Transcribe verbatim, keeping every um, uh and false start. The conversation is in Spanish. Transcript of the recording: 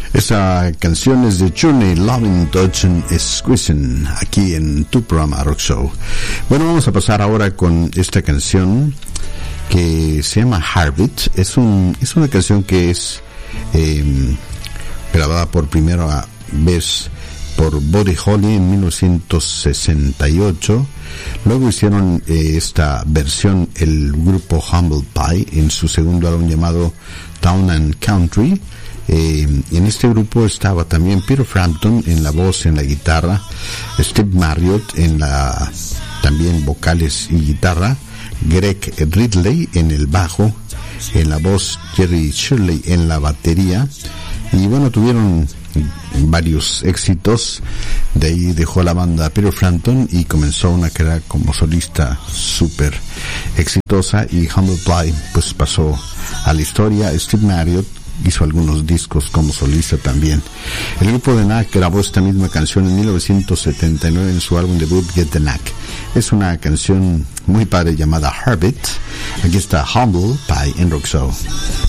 Esa canción es de Journey, Loving, Touching, Squeezing, aquí en tu programa Rock Show. Bueno, vamos a pasar ahora con esta canción que se llama Heartbeat. Es un es una canción que es eh, grabada por primera vez por Buddy Holly en mil novecientos sesenta y ocho. Luego hicieron eh, esta versión el grupo Humble Pie en su segundo álbum llamado Town and Country. Eh, en este grupo estaba también Peter Frampton en la voz, en la guitarra, Steve Marriott en la también vocales y guitarra, Greg Ridley en el bajo, en la voz Jerry Shirley en la batería, y bueno, tuvieron varios éxitos. De ahí dejó la banda Peter Frampton y comenzó una carrera como solista súper exitosa, y Humble Pie pues pasó a la historia. Steve Marriott hizo algunos discos como solista también. El grupo de Knack grabó esta misma canción en mil novecientos setenta y nueve en su álbum debut Get the Knack. Es una canción muy padre llamada Heartbeat. Aquí está Humble Pie en Rock Show.